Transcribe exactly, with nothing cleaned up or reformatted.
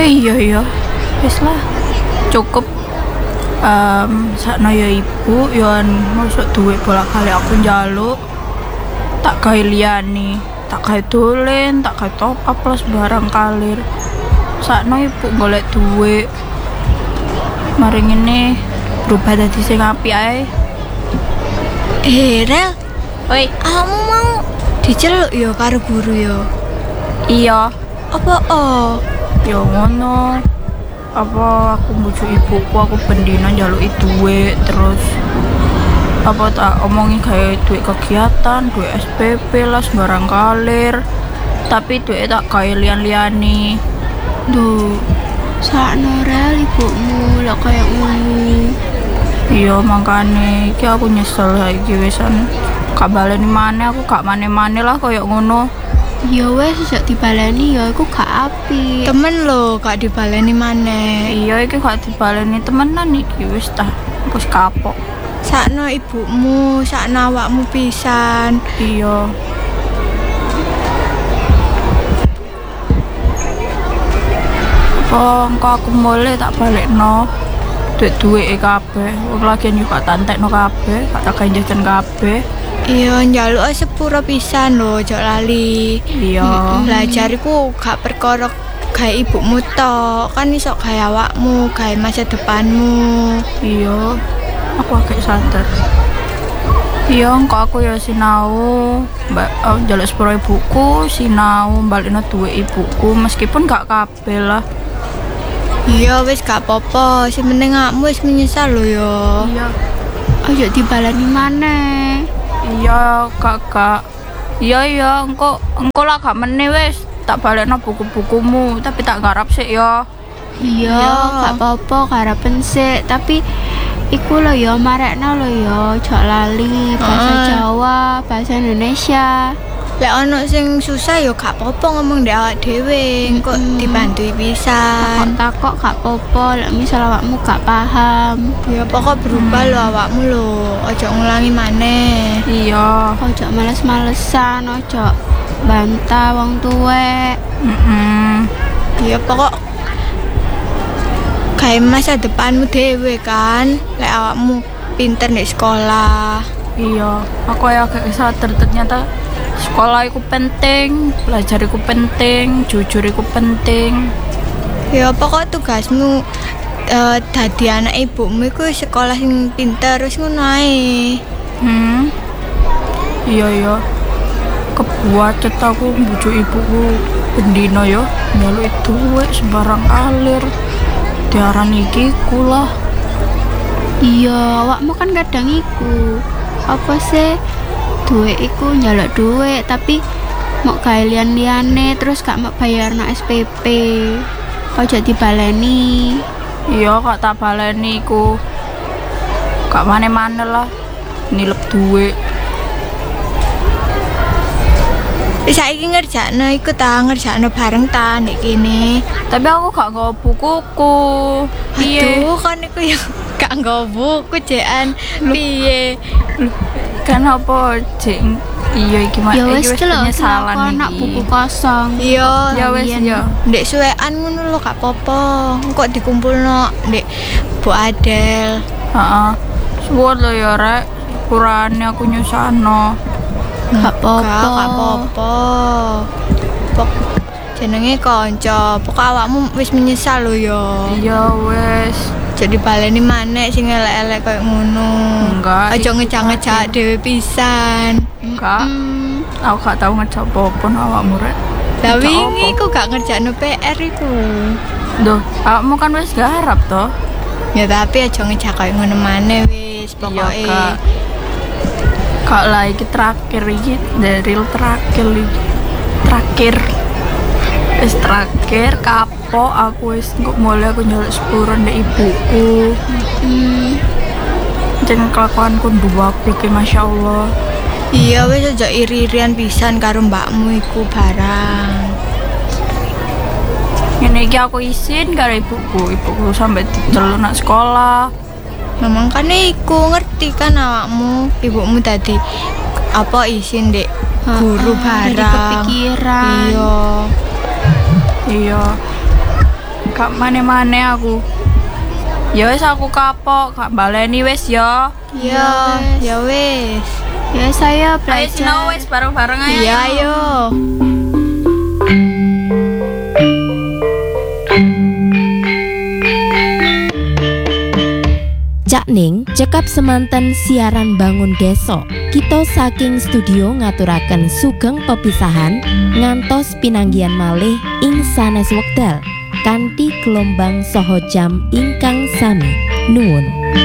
Oh iya iya. Wis lah. Cukup um, sakno ya ibu yo masuk duit bolak-balik aku njaluk. Tak gawe liyane, tak gawe dolen, tak gawe top up plus barang kalir. Sakno ibu golek duit. Mari ngene berubah dadi sing apik ae. Eh, Rel, Oi, kamu mau diceluk ya karo guru ya? iya. Apa oh? Ya ngono. Apa aku mbujuk ibuku aku bendina njaluki duit terus apa tak omongi gawe duit kegiatan, duit S P P lah sembarang kalir. Tapi duit tak gawe lian-liani. Duh, sakno Rel ibumu lah kayak ngono. Iya makane iki aku nyesel saiki wisan gak baleni maneh aku gak maneh-maneh lah koyo ngono. Ya wes sejak dibaleni ya iku gak apik. Temen lo gak dibaleni maneh. Iya iki gak dibaleni temenan iki wis tah wis kapok. Sakno ibumu, sakno awakmu pisan. Iya. Apa engko aku mulai tak balekno duit-duit e kabeh. Wong lagi yo gak tantekno kabeh, gak tak gawe jajan kabeh. Iya, njaluk ae sepuro pisan lho, ojo lali. Iya. Belajar iku gak perkara gawe ibumu tok, kan iso gawe awakmu, gawe masa depanmu. Iya. Aku agak sadar. Iya, engko aku ya sinau, mbak oh, njaluk sepuro ibuku, sinau balekno duit ibuku meskipun gak kabeh lah. Iya, wis gak apa-apa, sing penting awakmu wis menyesal lho ya. Iya. Ayo dibaleni maneh. Iya, kakak. Iya iya, engko engko lah gak meneh wis tak balekno buku-bukumu, tapi tak garap sik ya. Iya, gak apa-apa karapen sik, tapi iku lho ya marekno lho ya, ojo lali bahasa Ah. Jawa, bahasa Indonesia. Lek ono sing susah ya gak apa-apa ngomong ndek awak dhewe, engko dibantu pisan. Takok gak apa-apa, lek misal awakmu gak paham. Ya pokok berubah lho awakmu lho, ojo ngulangi maneh. Iya. Ojo males-malesan, ojo bantah wong tuwek. Heeh. Ya pokok gawe masa depanmu dhewe kan, lek awakmu pinter di sekolah. Iya, aku ya agak sadar ternyata sekolah itu penting, belajar itu penting, jujur itu penting. Ya pokok tugasmu uh, dadi anak ibumu iku sekolah sing pinter wis ngono ae. Hmm. Iya iya. Kebuacet aku mbujuk ibuku bendino ya, njaluk duit sembarang alir. Diarani iki kulah. Iya, awakmu kan kadang iku. Apa sih? Duit iku njaluk duit tapi mau gawe lian-liane terus gak mau bayarno S P P. Ojo dibaleni. Iya, gak tak baleni iku. Gak maneh-maneh lah. Nilep duit. Wis saiki ngerjakno iku ta, ngerjakno bareng ta nek kene. Tapi aku gak nggawa bukuku. Piye? Aduh, kan iku ya gak nggawa buku jekan. Piye? Kan apa cek iya iki mak Ya iki wis wis celok penyesalan iki. anak buku kosong. Iya, Ya wis ya. Ndek suwekan ngono lho gak apa-apa. Engko dikumpulno ndek Bu Adel. Heeh. Suwon lho ya rek. Kurane aku nyusahno. Gak apa-apa. Gak apa-apa. Pok jenenge kanca. Pokok awakmu wis menyesal lho ya. Iya wis. Jadi baleni maneh sing elek-elek koyo ngono. Enggak. Aja ngejak-ngejak dhewe pisan. Enggak. Aku gak tau ngejak apa-apa awakmu rek. Lah Ngejak wingi apa? ku gak ngerjakno P R iku. Duh, awakmu kan wis garap toh. Ya tapi aja ngejak koyo ngono maneh wis pokoke. Iya, Kak. Kak lah iki terakhir iki dari terakhir iki. Terakhir. Wis terakhir kapok aku wis kok mulai aku njaluk sepuro ndek ibuku. Hmm. Jeneng kelakuanku nduwablek Masya Allah. Iya wis aja iri-irian pisan karo mbakmu iku barang. Ngene iki aku izin karo ibuku, ibuku sampai diceluk nak sekolah. Memang kan iku ngerti kan awakmu, ibumu tadi apa izin dek guru barang. Jadi kepikiran. Iya. Iya. Gak mane-mane aku. Ya wis aku kapok, gak baleni wis ya. Ya, ya wis. Ya saya Ayo belajar. sinau wis bareng-bareng aja. Iya, ayo. Cak Ning cekap semanten siaran bangun desa. Kita saking studio ngaturaken sugeng pepisahan ngantos pinanggihan malih ing sanes wekdal kanthi gelombang saha jam ingkang sami. Nuwun.